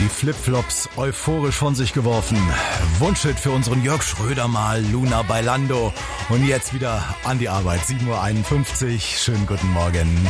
Die Flipflops euphorisch von sich geworfen. Wunschhit für unseren Jörg Schröder mal, Luna Bailando. Und jetzt wieder an die Arbeit, 7.51 Uhr. Schönen guten Morgen.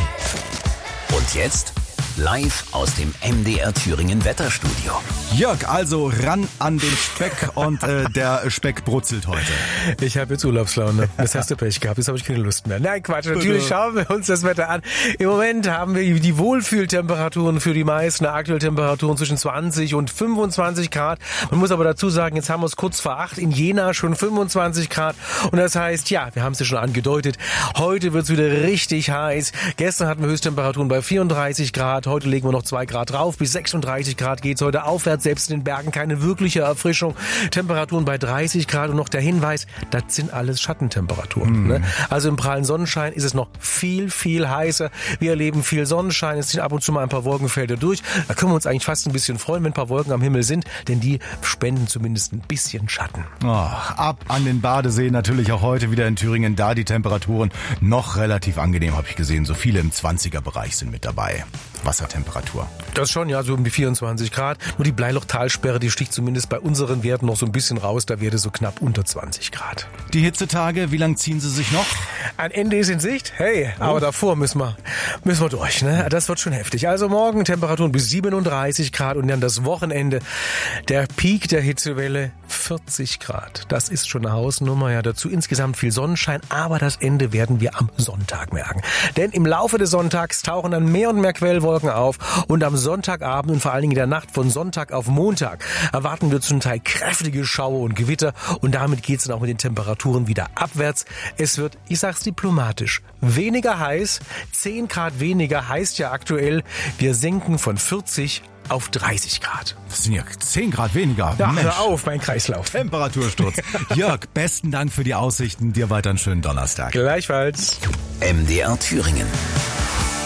Und jetzt live aus dem MDR Thüringen Wetterstudio. Jörg, also ran an den Speck und der Speck brutzelt heute. Ich habe jetzt Urlaubslaune. Das hast du Pech gehabt, jetzt habe ich keine Lust mehr. Nein, Quatsch, natürlich schauen wir uns das Wetter an. Im Moment haben wir die Wohlfühltemperaturen für die meisten, aktuell Temperaturen zwischen 20 und 25 Grad. Man muss aber dazu sagen, jetzt haben wir es kurz vor 8, in Jena schon 25 Grad. Und das heißt, ja, wir haben es ja schon angedeutet, heute wird es wieder richtig heiß. Gestern hatten wir Höchsttemperaturen bei 34 Grad, heute legen wir noch 2 Grad drauf. Bis 36 Grad geht es heute aufwärts, selbst in den Bergen keine wirkliche Erfrischung. Temperaturen bei 30 Grad und noch der Hinweis, das sind alles Schattentemperaturen. Ne? Also im prallen Sonnenschein ist es noch viel, viel heißer. Wir erleben viel Sonnenschein, es ziehen ab und zu mal ein paar Wolkenfelder durch. Da können wir uns eigentlich fast ein bisschen freuen, wenn ein paar Wolken am Himmel sind, denn die spenden zumindest ein bisschen Schatten. Oh, ab an den Badesee, natürlich auch heute wieder in Thüringen, da die Temperaturen noch relativ angenehm, habe ich gesehen. So viele im 20er-Bereich sind mit dabei. Wassertemperatur. Das schon, ja, so um die 24 Grad. Nur die Bleilochtalsperre, die sticht zumindest bei unseren Werten noch so ein bisschen raus. Da wäre so knapp unter 20 Grad. Die Hitzetage, wie lang ziehen sie sich noch? Ein Ende ist in Sicht. Hey, aber davor müssen wir durch, ne? Das wird schon heftig. Also morgen Temperaturen bis 37 Grad und dann das Wochenende. Der Peak der Hitzewelle 40 Grad. Das ist schon eine Hausnummer. Ja, dazu insgesamt viel Sonnenschein. Aber das Ende werden wir am Sonntag merken. Denn im Laufe des Sonntags tauchen dann mehr und mehr Quellwolken auf und am Sonntagabend und vor allen Dingen in der Nacht von Sonntag auf Montag erwarten wir zum Teil kräftige Schauer und Gewitter und damit geht es dann auch mit den Temperaturen wieder abwärts. Es wird, ich sag's diplomatisch, weniger heiß. 10 Grad weniger heißt ja aktuell, wir senken von 40 auf 30 Grad. Das sind ja 10 Grad weniger. Ja, Mensch. hör auf, mein Kreislauf. Temperatursturz. Jörg, besten Dank für die Aussichten. Dir weiter einen schönen Donnerstag. Gleichfalls. MDR Thüringen.